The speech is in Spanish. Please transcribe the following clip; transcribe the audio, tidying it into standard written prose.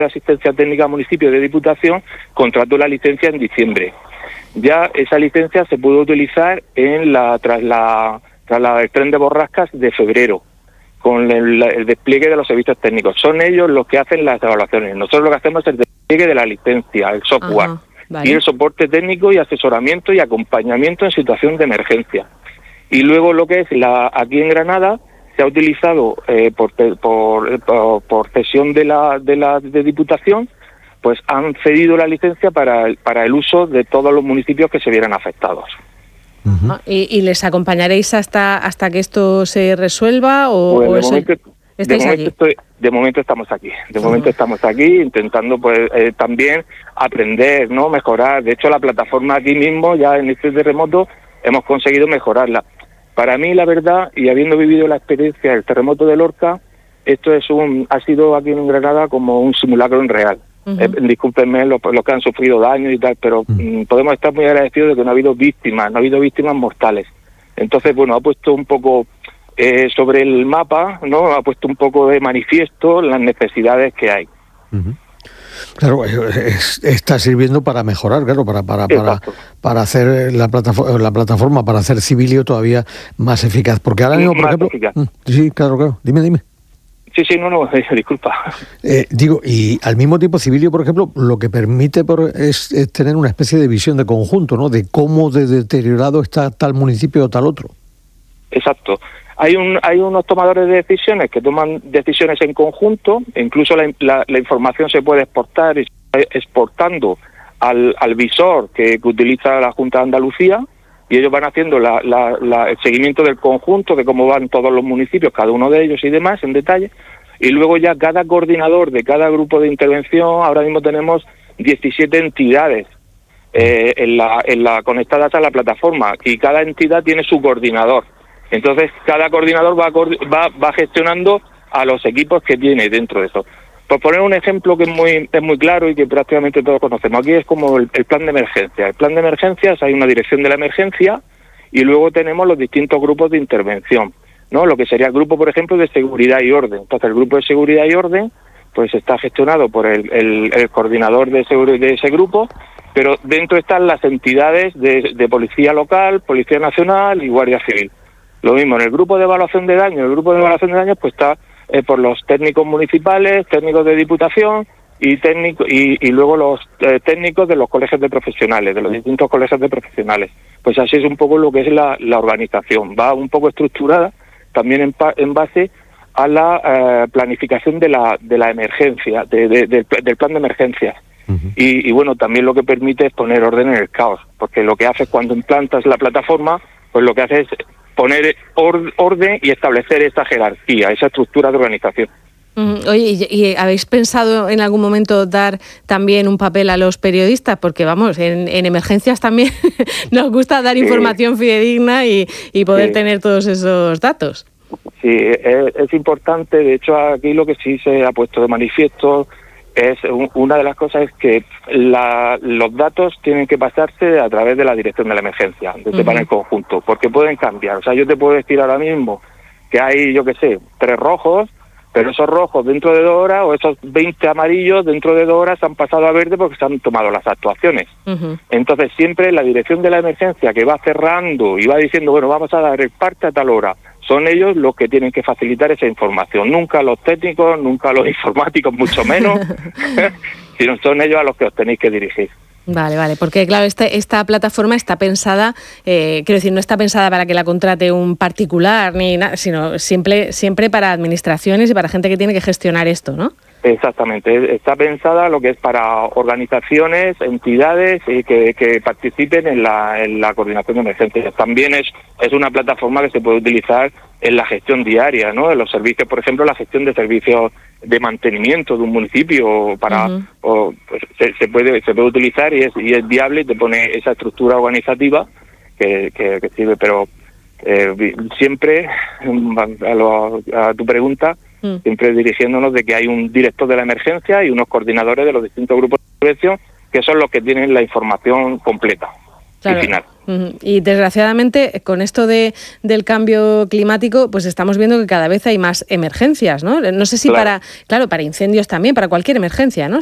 de Asistencia Técnica Municipio de Diputación contrató la licencia en diciembre. Ya esa licencia se pudo utilizar tras el tren de borrascas de febrero, con el despliegue de los servicios técnicos. Son ellos los que hacen las evaluaciones. Nosotros lo que hacemos es el despliegue de la licencia, el software, vale, y el soporte técnico y asesoramiento y acompañamiento en situación de emergencia. Y luego lo que es aquí en Granada se ha utilizado por cesión de Diputación, pues han cedido la licencia para el uso de todos los municipios que se vieran afectados. Uh-huh. ¿Y les acompañaréis hasta que esto se resuelva o eso, estáis allí? De momento estamos aquí. Estamos aquí intentando también aprender, ¿no? Mejorar. De hecho, la plataforma aquí mismo, ya en este terremoto, hemos conseguido mejorarla. Para mí, la verdad, y habiendo vivido la experiencia del terremoto de Lorca, esto ha sido aquí en Granada como un simulacro en real. Uh-huh. Discúlpenme los que han sufrido daños y tal, pero podemos estar muy agradecidos de que no ha habido víctimas mortales. Entonces, bueno, ha puesto un poco sobre el mapa, ¿no? Ha puesto un poco de manifiesto las necesidades que hay. Uh-huh. Claro, está sirviendo para mejorar, claro, para hacer la plataforma, para hacer Civilio todavía más eficaz. Porque ahora mismo, por ejemplo... Eficaz. Sí, claro, dime. Sí, no, disculpa. Y al mismo tiempo Civilio, por ejemplo, lo que permite es tener una especie de visión de conjunto, ¿no? De cómo de deteriorado está tal municipio o tal otro. Exacto. Hay unos tomadores de decisiones que toman decisiones en conjunto, e incluso la información se puede exportar exportando al visor que utiliza la Junta de Andalucía, y ellos van haciendo el seguimiento del conjunto, de cómo van todos los municipios, cada uno de ellos y demás, en detalle, y luego ya cada coordinador de cada grupo de intervención, ahora mismo tenemos 17 entidades conectadas a la plataforma, y cada entidad tiene su coordinador. Entonces, cada coordinador va gestionando a los equipos que tiene dentro de eso. Por poner un ejemplo que es muy claro y que prácticamente todos conocemos, aquí es como el plan de emergencia. El plan de emergencias, hay una dirección de la emergencia y luego tenemos los distintos grupos de intervención, ¿no? Lo que sería el grupo, por ejemplo, de seguridad y orden. Entonces, el grupo de seguridad y orden pues está gestionado por el coordinador de ese grupo, pero dentro están las entidades de policía local, policía nacional y guardia civil. Lo mismo en el grupo de evaluación de daños. El grupo de evaluación de daños pues está por los técnicos municipales, técnicos de Diputación y luego los técnicos de los colegios de profesionales, de los distintos colegios de profesionales. Pues así es un poco lo que es la organización. Va un poco estructurada también en base a la planificación de la emergencia, del plan de emergencias. Uh-huh. Y bueno, también lo que permite es poner orden en el caos, porque lo que hace cuando implantas la plataforma, pues lo que hace es poner orden y establecer esa jerarquía, esa estructura de organización. Oye, ¿y habéis pensado en algún momento dar también un papel a los periodistas? Porque vamos, en emergencias también nos gusta dar información fidedigna y poder tener todos esos datos. Sí, es importante. De hecho, aquí lo que sí se ha puesto de manifiesto es una de las cosas es que los datos tienen que pasarse a través de la dirección de la emergencia, de este panel conjunto, porque pueden cambiar. O sea, yo te puedo decir ahora mismo que hay, 3 rojos, pero esos rojos dentro de 2 horas, o esos 20 amarillos dentro de 2 horas han pasado a verde porque se han tomado las actuaciones. Uh-huh. Entonces, siempre la dirección de la emergencia que va cerrando y va diciendo, bueno, vamos a dar el parte a tal hora, son ellos los que tienen que facilitar esa información. Nunca los técnicos, nunca los informáticos, mucho menos, sino son ellos a los que os tenéis que dirigir. Vale, porque claro, esta plataforma está pensada, no está pensada para que la contrate un particular ni nada, sino siempre para administraciones y para gente que tiene que gestionar esto, ¿no? Exactamente, está pensada lo que es para organizaciones, entidades que participen en la coordinación de emergencias. También es una plataforma que se puede utilizar en la gestión diaria, ¿no? En los servicios, por ejemplo, la gestión de servicios de mantenimiento de un municipio pues se puede utilizar y es viable y te pone esa estructura organizativa que sirve, pero siempre a tu pregunta, siempre dirigiéndonos de que hay un director de la emergencia y unos coordinadores de los distintos grupos de intervención que son los que tienen la información completa y final. Y desgraciadamente con esto del cambio climático, pues estamos viendo que cada vez hay más emergencias, ¿no? No sé si para incendios también, para cualquier emergencia, ¿no?